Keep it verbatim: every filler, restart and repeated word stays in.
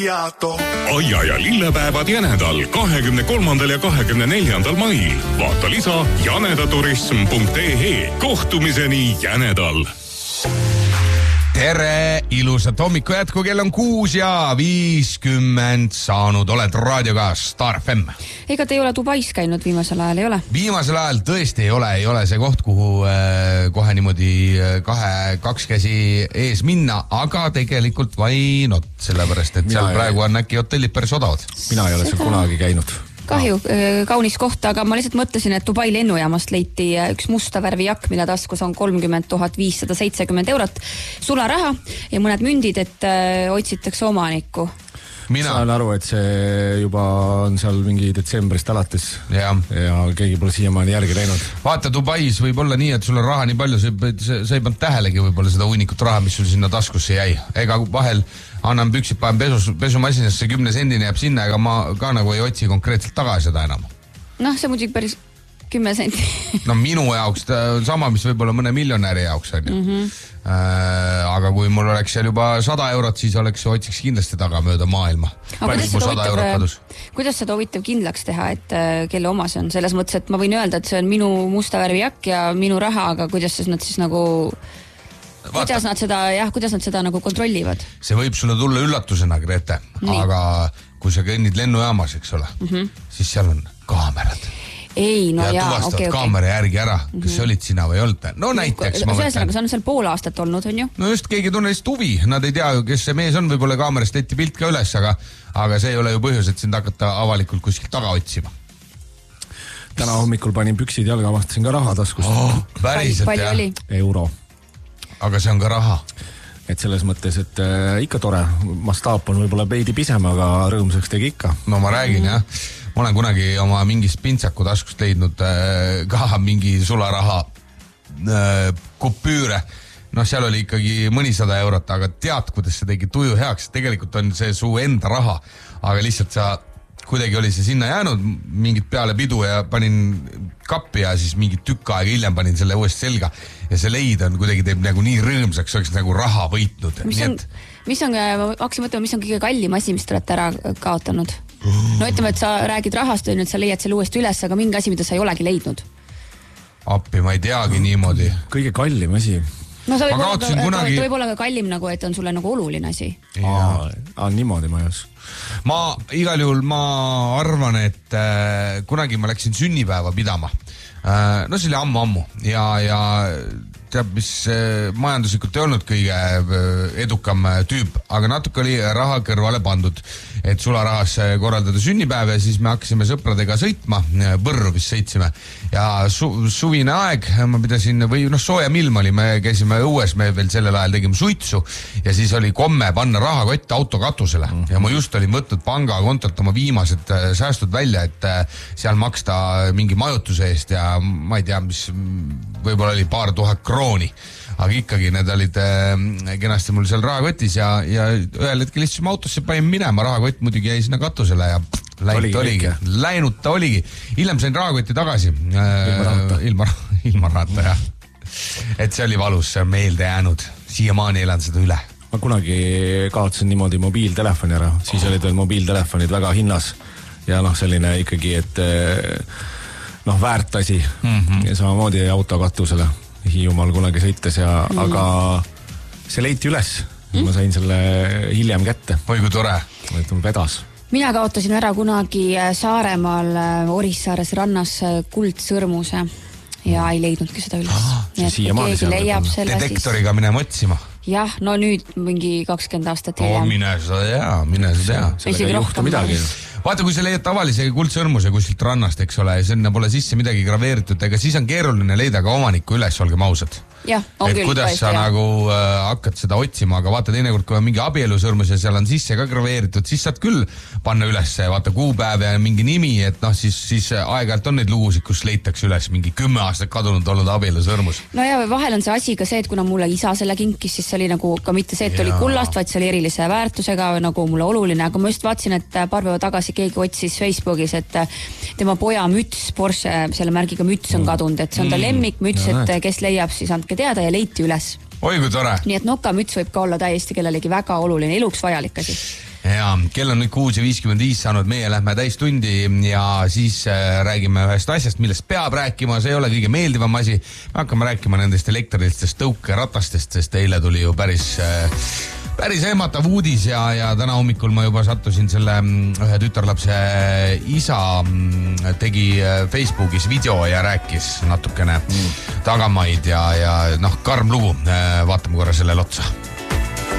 Aia ja lillepäevad Jänedal kahekümne kolmandal ja kahekümne neljandal mail. Vaata lisa janedaturism punkt ee. Kohtumiseni Jänedal. Tere, ilusat hommiku jätku, kell on kuus ja viiskümmend saanud. Oled raadioga Star F M. Ega te ei ole Dubais käinud viimasel ajal, ei ole? Viimasel ajal tõesti ei ole, ei ole see koht, kuhu äh, kohe niimoodi kahe, kaks käsi ees minna, aga tegelikult why not, sellepärast, et mina seal ei... praegu on äkki hotellid päris odavad. Mina ei ole seal kunagi käinud. Kahju, kaunis koht, aga ma lihtsalt mõtlesin, et Dubai lennujaamast leiti üks musta värvi jakk, mille taskus on kolmkümmend tuhat viissada seitsekümmend eurot sularaha ja mõned mündid, et otsitakse omanikku. Mina saan aru, et see juba on seal mingi detsembrist alates ja, ja keegi pole siiamaani järgi läinud. Vaata, Dubais võib olla nii, et sul on raha nii palju, sa ei pannud tähelegi võib-olla seda hunnikut raha, mis sul sinna taskusse jäi. Ega vahel annan püksid, panen pesu, pesumasinasse, kümne sendini jääb sinna, ega ma ka nagu ei otsi konkreetselt tagasi seda enam. Noh, see muidugi päris kümme sendi. No minu jaoks ta on sama, mis võib olla mõne miljonäri jaoks on ju. Mm -hmm. äh, aga kui mul oleks seal juba sada eurot, siis oleks, otsiks kindlasti taga mööda maailma. Kuidas seda, huvitav, kuidas seda huvitav kindlaks teha, et äh, kelle oma see on? Selles mõttes, et ma võin öelda, et see on minu musta värvi jakk ja minu raha, aga kuidas siis nad siis nagu... Vaata. Kuidas nad seda, jah, kuidas nad seda nagu kontrollivad? See võib sulle tulla üllatusena, Grete, nii. Aga kui sa kõnnid lennujaamas, eks ole, mm -hmm. siis seal on kaamerad. Ei, no ja jaa, tuvastavad okay, kaamera okay. järgi ära, kas mm -hmm. olid sina või ei olnud. No näiteks ma mõtlen. See on seal pool aastat olnud, on ju? No just, keegi tunne lihtsalt huvi. Nad ei tea, kes see mees on, võib-olla kaamerast leiti pilt ka üles, aga, aga see ei ole ju põhjus, et sind hakata avalikult kuskilt taga otsima. Täna hommikul panin püksid jalga, avastasin ka raha taskus. Oh, päriselt, palju jah. oli? Euro. Aga see on ka raha. Et selles mõttes, et äh, ikka tore. Mastaap on võib-olla peidi pisem, aga rõõmsaks tegi ikka. No ma räägin, mm. jah. Ma olen kunagi oma mingist pintsaku taskust leidnud äh, ka mingi sularaha äh, kupüüre. No seal oli ikkagi mõnisada eurot, aga tead, kuidas see tegi tuju heaks. Tegelikult on see su enda raha, aga lihtsalt sa kuidagi oli see sinna jäänud mingit peale pidu ja panin kappi ja siis mingit tükk aega hiljem panin selle uuesti selga ja see leid on kuidagi teeb nagu nii rõõmsaks, oleks nagu raha võitnud. Mis on, et... mis on, ma hakkasin mõtlema, mis on kõige kallim asi, mis te olete ära kaotanud? No ütleme, et sa räägid rahast, et sa leiad selle uuesti üles, aga mingi asi, mida sa ei olegi leidnud. Appi, ma ei teagi niimoodi. Kõige kallim asi. No sa võib ma olla, ka, kunagi... võib olla ka kallim nagu, et on sulle nagu oluline asi. Aa, aa, niimoodi ma ei oska. Ma igal juhul ma arvan, et äh, kunagi ma läksin sünnipäeva pidama. Äh, no see oli ammu-ammu ja, ja teab, mis äh, majanduslikult ei olnud kõige äh, edukam äh, tüüp, aga natuke oli raha kõrvale pandud, et sularahas korraldada sünnipäev ja siis me hakkasime sõpradega sõitma, Võrru vist sõitsime ja su, suvine aeg, ma pidasin, või noh, soojem ilm oli, me käisime õues, me veel sellel ajal tegime suitsu ja siis oli komme panna rahakott auto katusele mm -hmm. ja ma just olin võtnud pangakontolt oma viimased äh, säästud välja, et äh, seal maksta mingi majutuse eest ja ma ei tea, mis võib-olla oli paar tuhat krooni, aga ikkagi need olid äh, kenasti mul seal rahakotis ja, ja ühel hetkel istusime autosse, panin minema, rahakott muidugi jäi sinna katusele ja läinud oligi, läinud ta oligi. Hiljem sain rahakotti tagasi. Ilma rahata. Ilma, ilma rahata, jah. Et see oli valus, see on meelde jäänud. Siiamaani elan seda üle. Ma kunagi kaotsin niimoodi mobiiltelefoni ära, siis oh. olid veel mobiiltelefonid väga hinnas ja noh, selline ikkagi, et noh, väärt asi mm -hmm. ja samamoodi auto katusele Hiiumaal kunagi sõites ja mm -hmm. aga see leiti üles mm -hmm. ma sain selle hiljem kätte. Oi, kui tore. Et on vedas. Mina kaotasin ära kunagi Saaremaal Orissaares rannas kuldsõrmuse ja ei leidnudki seda üles. Ah, nii et keegi leiab selle detektoriga siis... minema otsima. Jah, no nüüd mingi kakskümmend aastat hiljem. Oh, mine seda tea, mine seda tea. Sellega ei juhtu midagi. Vaata, kui sa leiad tavalise kuldsõrmuse kuskilt rannast, eks ole, ja sinna pole sisse midagi graveeritud, ega siis on keeruline leida ka omanikku üles, olgem ausad. Jah, on et küll. Kuidas sa jah. nagu äh, hakkad seda otsima, aga vaata teinekord, kui on mingi abielusõrmus ja seal on sisse ka graveeritud, siis saad küll panna üles, vaata kuupäev ja mingi nimi, et noh, siis, siis aeg-ajalt on neid lugusid, kus leitakse üles mingi kümme aastat kadunud olnud abielusõrmus. No ja vahel on see asi ka see, et kuna mulle isa selle kinkis, siis see oli nagu ka mitte see, et ja. oli kullast, vaid see oli erilise väärtusega nagu mulle oluline, aga ma just vaatasin, et paar päeva tagasi keegi otsis Facebookis, et tema poja müts, Porsche, selle märgiga müts on kadunud, et see on ta lemmikmüts, et kes leiab, siis andke teada ja leiti üles. Oi, kui tore. Nii et nokamüts võib ka olla täiesti kellelegi väga oluline, eluks vajalik asi. ja kell on nüüd kuus ja viiskümmend viis saanud, meie lähme täistundi ja siis räägime ühest asjast, millest peab rääkima, see ei ole kõige meeldivam asi. Me hakkame rääkima nendest elektrilistest tõukeratastest, sest eile tuli ju päris päris ehmatav uudis ja, ja täna hommikul ma juba sattusin selle ühe tütarlapse isa tegi Facebookis video ja rääkis natukene mm. tagamaid ja, ja noh, karm lugu. Vaatame korra sellele otsa.